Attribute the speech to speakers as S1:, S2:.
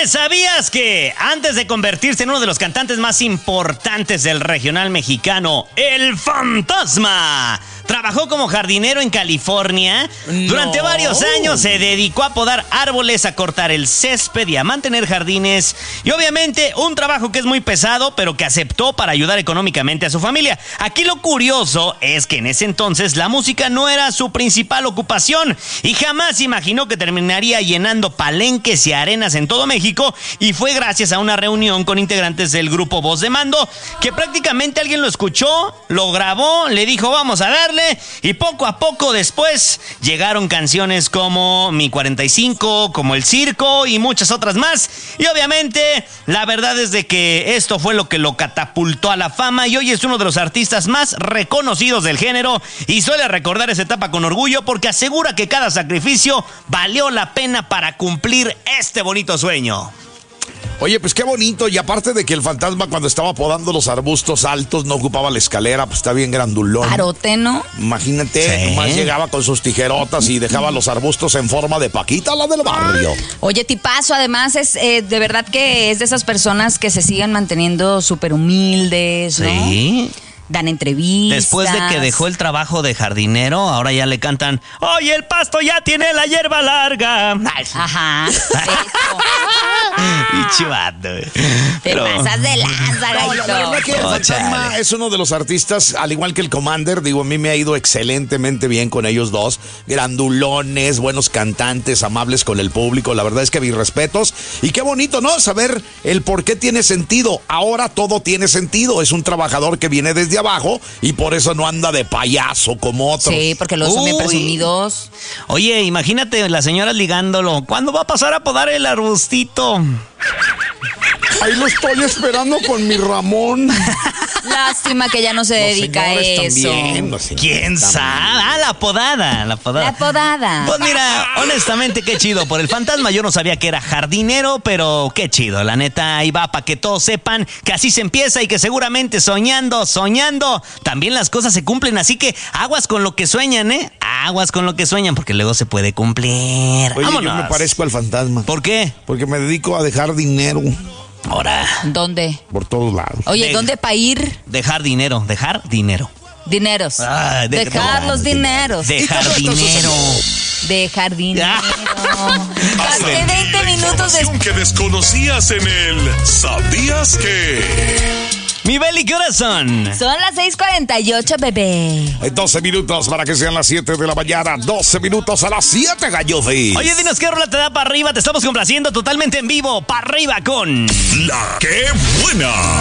S1: Oye, ¿sabías que antes de convertirse en uno de los cantantes más importantes del regional mexicano, el Fantasma trabajó como jardinero en California?
S2: No.
S1: Durante varios años se dedicó a podar árboles, a cortar el césped y a mantener jardines. Y obviamente un trabajo que es muy pesado, pero que aceptó para ayudar económicamente a su familia. Aquí lo curioso es que en ese entonces la música no era su principal ocupación y jamás imaginó que terminaría llenando palenques y arenas en todo México, y fue gracias a una reunión con integrantes del grupo Voz de Mando que prácticamente alguien lo escuchó, lo grabó, le dijo vamos a darle, y poco a poco después llegaron canciones como Mi 45, como El Circo y muchas otras más. Y obviamente la verdad es de que esto fue lo que lo catapultó a la fama, y hoy es uno de los artistas más reconocidos del género y suele recordar esa etapa con orgullo porque asegura que cada sacrificio valió la pena para cumplir este bonito sueño.
S2: Oye, pues qué bonito. Y aparte de que el Fantasma, cuando estaba podando los arbustos altos, no ocupaba la escalera, pues está bien grandulón.
S3: Parote, ¿no?
S2: Imagínate,
S1: Sí.
S2: nomás llegaba con sus tijerotas y dejaba los arbustos en forma de Paquita, la del barrio.
S3: Oye, tipazo, además es de verdad que es de esas personas que se siguen manteniendo súper humildes, ¿no?
S1: Sí.
S3: Dan entrevistas.
S1: Después de que dejó el trabajo de jardinero, ahora ya le cantan ¡Oye, el pasto ya tiene la hierba larga!
S3: Ajá. Eso.
S1: Y chivato.
S3: Te pasas de lanza,
S2: No, la verdad que el
S1: Oh,
S2: Fantasma
S1: chale.
S2: es uno de los artistas, al igual que el Commander, digo, a mí me ha ido excelentemente bien con ellos dos. Grandulones, buenos cantantes, amables con el público. La verdad es que mis respetos. Y qué bonito, ¿no? Saber el por qué tiene sentido. Ahora todo tiene sentido. Es un trabajador que viene desde abajo y por eso no anda de payaso como otros.
S3: Sí, porque los son bien
S1: Uy.
S3: presumidos.
S1: Oye, imagínate las señoras ligándolo. ¿Cuándo va a pasar a podar el arbustito?
S2: Ahí lo estoy esperando con mi Ramón.
S3: Lástima que ya no se dedica a eso.
S1: ¿Quién sabe? Ah, la podada.
S3: La podada.
S1: Pues mira, honestamente, qué chido. Por el Fantasma yo no sabía que era jardinero, pero qué chido. La neta, ahí va para que todos sepan que así se empieza y que seguramente soñando, también las cosas se cumplen. Así que aguas con lo que sueñan, ¿eh? Aguas con lo que sueñan, porque luego se puede cumplir.
S2: Oye,
S1: Vámonos.
S2: yo me parezco al Fantasma.
S1: ¿Por qué?
S2: Porque me dedico a dejar dinero
S1: Ahora,
S3: ¿Dónde?
S2: por todos lados.
S3: Oye, ¿dónde para ir?
S1: dejar dinero.
S3: Dineros.
S1: Ah,
S3: Dejar los dineros.
S1: Dejar dinero.
S3: Dejar dinero. Hace 20 minutos de...
S4: Información que desconocías en el ¿Sabías que?
S1: Mi Beli, ¿qué horas son?
S3: Son las 6:48, bebé.
S2: 12 minutos para que sean las 7 de la mañana. 12 minutos a las 7, Gallofi.
S1: Oye, dinos qué rola te da para arriba. Te estamos complaciendo totalmente en vivo. Para arriba con...
S4: La que buena.